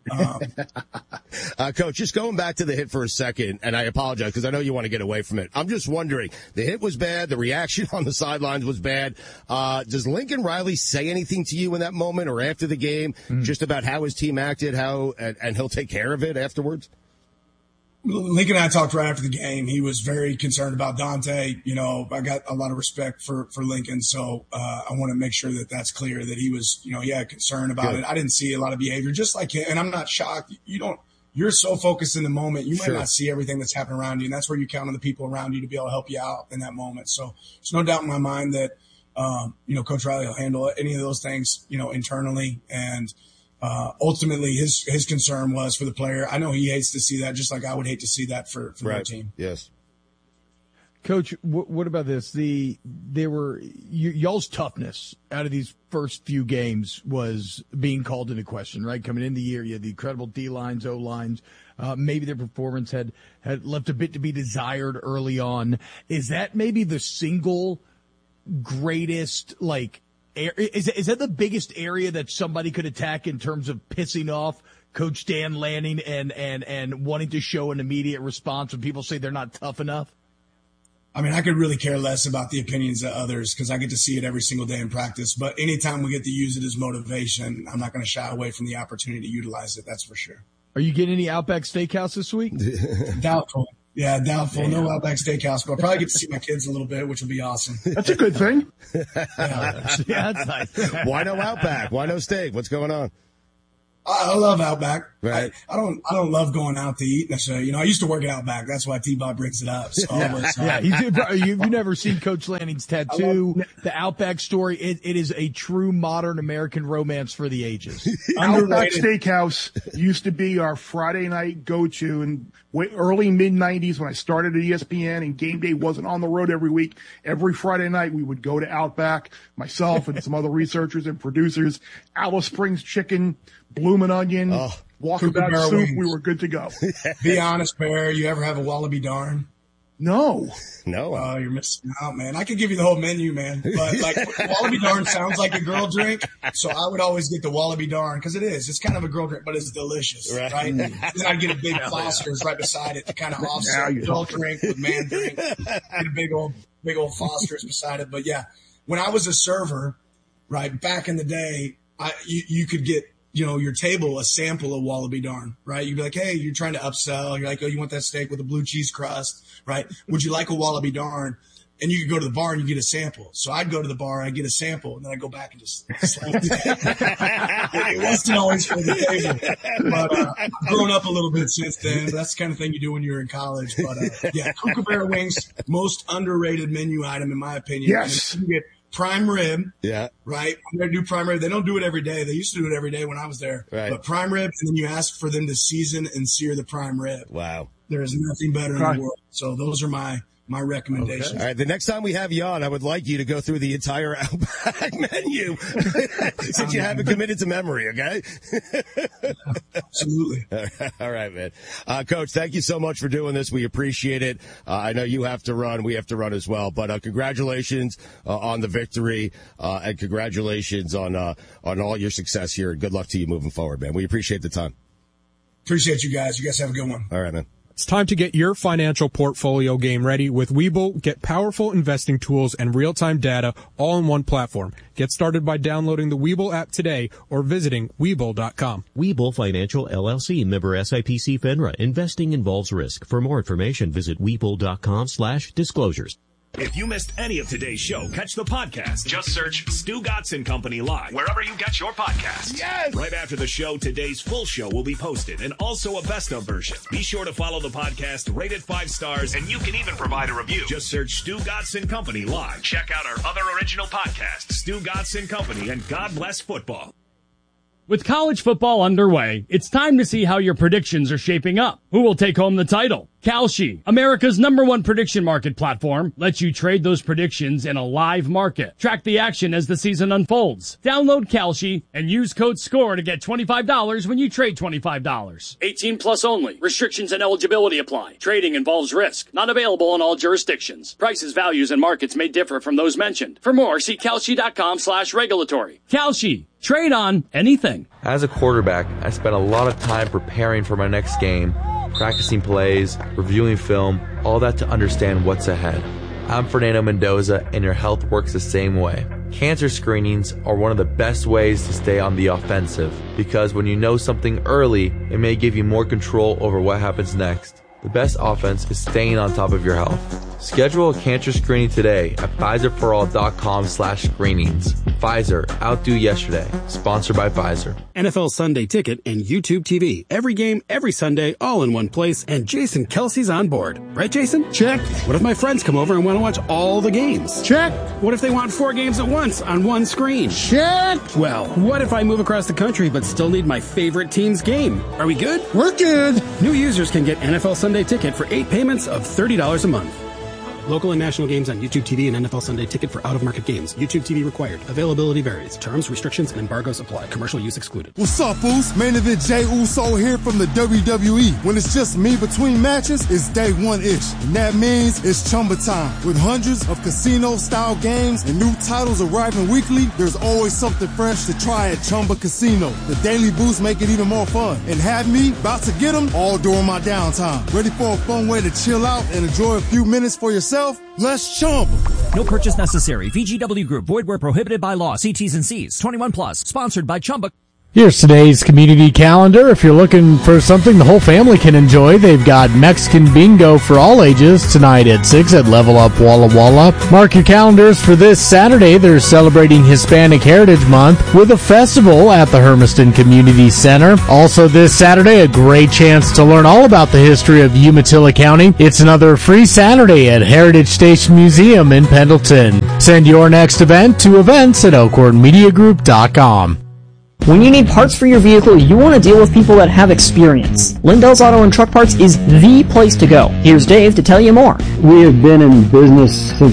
Coach, just going back to the hit for a second, and I apologize because I know you want to get away from it. I'm just wondering, the hit was bad, the reaction on the sidelines was bad. Does Lincoln Riley say anything to you in that moment or after the game just about how his team acted, and he'll take care of it afterwards? Lincoln and I talked right after the game. He was very concerned about Dante. I got a lot of respect for Lincoln, so I want to make sure that that's clear that he was, concerned about it. I didn't see a lot of behavior, just like him, and I'm not shocked. You're so focused in the moment, you might not see everything that's happening around you, and that's where you count on the people around you to be able to help you out in that moment. So there's no doubt in my mind that, Coach Riley will handle any of those things, internally, and ultimately his concern was for the player. I know he hates to see that, just like I would hate to see that for the team. Yes. Coach, what about this? Y'all's toughness out of these first few games was being called into question, right? Coming in the year, you had the incredible D-lines, O-lines. Maybe their performance had left a bit to be desired early on. Is that maybe the single greatest, is that the biggest area that somebody could attack in terms of pissing off Coach Dan Lanning and wanting to show an immediate response when people say they're not tough enough? I mean, I could really care less about the opinions of others because I get to see it every single day in practice. But anytime we get to use it as motivation, I'm not going to shy away from the opportunity to utilize it. That's for sure. Are you getting any Outback Steakhouse this week? Doubtful. Yeah, doubtful. Damn. No Outback Steakhouse, but I'll probably get to see my kids a little bit, which will be awesome. That's a good thing. Yeah, that's nice. Why no Outback? Why no steak? What's going on? I love Outback. Right. I don't love going out to eat necessarily. I used to work at Outback. That's why T-Bob brings it up. So you've never seen Coach Lanning's tattoo, the Outback story. It is a true modern American romance for the ages. Outback Steakhouse used to be our Friday night go-to in early mid-'90s when I started at ESPN and game day wasn't on the road every week. Every Friday night we would go to Outback, myself and some other researchers and producers, Alice Springs chicken, bloomin' onion, walkabout soup. Wings. We were good to go. Be honest, Bear. You ever have a Wallaby Darn? No. Oh, you're missing out, man. I could give you the whole menu, man. But Wallaby Darn sounds like a girl drink, so I would always get the Wallaby Darn because it is. It's kind of a girl drink, but it's delicious, right? Then I'd get a big Foster's right beside it to kind of offset adult drink with man drink. Get a big old Foster's beside it. But yeah, when I was a server, right back in the day, you could get your table a sample of Wallaby Darn, right? You'd be like, hey, you're trying to upsell. You're like, oh, you want that steak with a blue cheese crust, right? Would you like a Wallaby Darn? And you could go to the bar and you get a sample. So I'd go to the bar, I'd get a sample, and then I'd go back and just slam it. It wasn't always for the table. But I've grown up a little bit since then. That's the kind of thing you do when you're in college. But yeah, Kookaburra Wings, most underrated menu item in my opinion. Yes. And you get prime rib, right? They do prime rib. They don't do it every day. They used to do it every day when I was there. Right. But prime rib, and then you ask for them to season and sear the prime rib. Wow. There is nothing better in the world. So those are my recommendations. Okay. All right, the next time we have you on, I would like you to go through the entire Outback menu since you haven't committed to memory, okay? Absolutely. All right, man. Coach, thank you so much for doing this. We appreciate it. I know you have to run. We have to run as well. But congratulations on the victory, and congratulations on all your success here. And good luck to you moving forward, man. We appreciate the time. Appreciate you guys. You guys have a good one. All right, man. It's time to get your financial portfolio game ready with Webull. Get powerful investing tools and real-time data all in one platform. Get started by downloading the Webull app today or visiting Webull.com. Webull Financial LLC, member SIPC FINRA. Investing involves risk. For more information, visit Webull.com/disclosures. If you missed any of today's show, catch the podcast. Just search Stu Gotson Company Live, wherever you get your podcasts. Yes! Right after the show, today's full show will be posted, and also a best-of version. Be sure to follow the podcast, rate it 5 stars, and you can even provide a review. Just search Stu Gotson Company Live. Check out our other original podcasts, Stu Gotson Company and God Bless Football. With college football underway, it's time to see how your predictions are shaping up. Who will take home the title? Kalshi, America's #1 prediction market platform, lets you trade those predictions in a live market. Track the action as the season unfolds. Download Kalshi and use code SCORE to get $25 when you trade $25. 18 plus only. Restrictions and eligibility apply. Trading involves risk. Not available in all jurisdictions. Prices, values, and markets may differ from those mentioned. For more, see Kalshi.com/regulatory. Kalshi. Trade on anything. As a quarterback, I spent a lot of time preparing for my next game, practicing plays, reviewing film, all that to understand what's ahead. I'm Fernando Mendoza, and your health works the same way. Cancer screenings are one of the best ways to stay on the offensive, because when you know something early, it may give you more control over what happens next. The best offense is staying on top of your health. Schedule a cancer screening today at PfizerForAll.com/screenings. Pfizer, outdo yesterday. Sponsored by Pfizer. NFL Sunday Ticket and YouTube TV. Every game, every Sunday, all in one place. And Jason Kelsey's on board. Right, Jason? Check. What if my friends come over and want to watch all the games? Check. What if they want 4 games at once on one screen? Check. Well, what if I move across the country but still need my favorite team's game? Are we good? We're good. New users can get NFL Sunday Ticket for 8 payments of $30 a month. Local and national games on YouTube TV and NFL Sunday Ticket for out-of-market games. YouTube TV required. Availability varies. Terms, restrictions, and embargoes apply. Commercial use excluded. What's up, Foos? Main Event Jey Uso here from the WWE. When it's just me between matches, it's day one-ish. And that means it's Chumba time. With hundreds of casino-style games and new titles arriving weekly, there's always something fresh to try at Chumba Casino. The daily boosts make it even more fun. And have me about to get them all during my downtime. Ready for a fun way to chill out and enjoy a few minutes for yourself? Let's Chumba. No purchase necessary. VGW Group. Void where prohibited by law. See T's and C's. 21 plus. Sponsored by Chumba. Here's today's community calendar. If you're looking for something the whole family can enjoy, they've got Mexican bingo for all ages tonight at 6 at Level Up Walla Walla. Mark your calendars for this Saturday. They're celebrating Hispanic Heritage Month with a festival at the Hermiston Community Center. Also this Saturday, a great chance to learn all about the history of Umatilla County. It's another free Saturday at Heritage Station Museum in Pendleton. Send your next event to events at elkhornmediagroup.com. When you need parts for your vehicle, you want to deal with people that have experience. Lindell's Auto and Truck Parts is the place to go. Here's Dave to tell you more. We have been in business since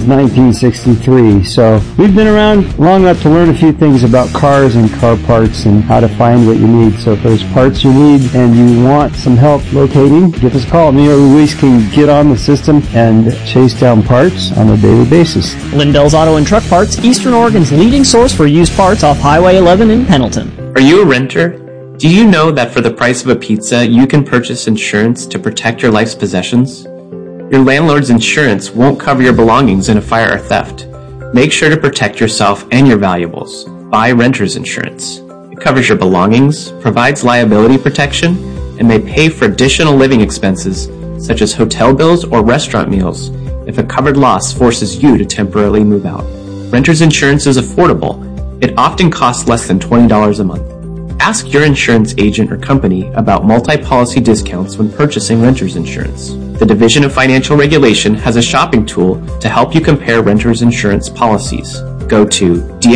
1963, so we've been around long enough to learn a few things about cars and car parts and how to find what you need. So if there's parts you need and you want some help locating, give us a call. Me or Luis can get on the system and chase down parts on a daily basis. Lindell's Auto and Truck Parts, Eastern Oregon's leading source for used parts off Highway 11 in Pendleton. Are you a renter? Do you know that for the price of a pizza, you can purchase insurance to protect your life's possessions? Your landlord's insurance won't cover your belongings in a fire or theft. Make sure to protect yourself and your valuables. Buy renter's insurance. It covers your belongings, provides liability protection, and may pay for additional living expenses such as hotel bills or restaurant meals if a covered loss forces you to temporarily move out. Renter's insurance is affordable. It often costs less than $20 a month. Ask your insurance agent or company about multi-policy discounts when purchasing renter's insurance. The Division of Financial Regulation has a shopping tool to help you compare renter's insurance policies. Go to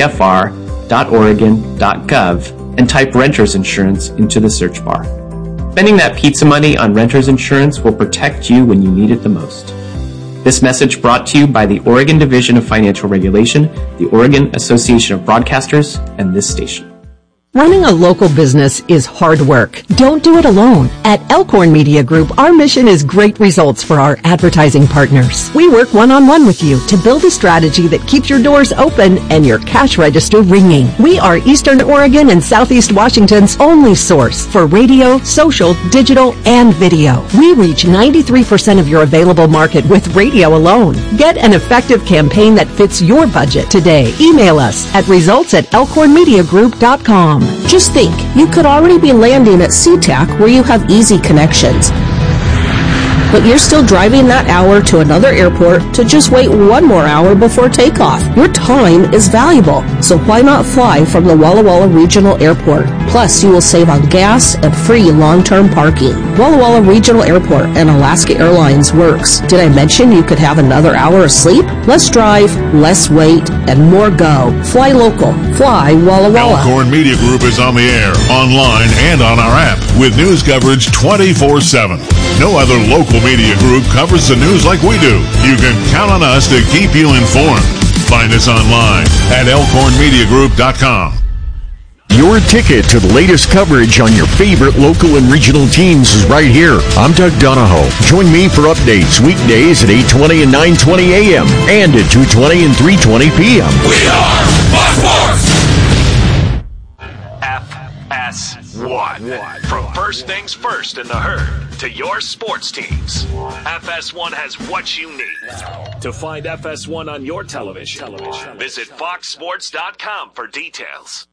dfr.oregon.gov and type renter's insurance into the search bar. Spending that pizza money on renter's insurance will protect you when you need it the most. This message brought to you by the Oregon Division of Financial Regulation, the Oregon Association of Broadcasters, and this station. Running a local business is hard work. Don't do it alone. At Elkhorn Media Group, our mission is great results for our advertising partners. We work one-on-one with you to build a strategy that keeps your doors open and your cash register ringing. We are Eastern Oregon and Southeast Washington's only source for radio, social, digital, and video. We reach 93% of your available market with radio alone. Get an effective campaign that fits your budget today. Email us at results@elkhornmediagroup.com. Just think, you could already be landing at SeaTac where you have easy connections. But you're still driving that hour to another airport to just wait one more hour before takeoff. Your time is valuable, so why not fly from the Walla Walla Regional Airport? Plus, you will save on gas and free long-term parking. Walla Walla Regional Airport and Alaska Airlines works. Did I mention you could have another hour of sleep? Less drive, less wait, and more go. Fly local. Fly Walla Walla. Elkhorn Media Group is on the air, online, and on our app with news coverage 24/7. No other local media group covers the news like we do. You can count on us to keep you informed. Find us online at elkhornmediagroup.com. Your ticket to the latest coverage on your favorite local and regional teams is right here. I'm Doug Donahoe. Join me for updates weekdays at 8:20 and 9:20 a.m. and at 2:20 and 3:20 p.m. We are Fox Sports! FS1. From first things first in the herd to your sports teams, FS1 has what you need. To find FS1 on your television, visit foxsports.com for details.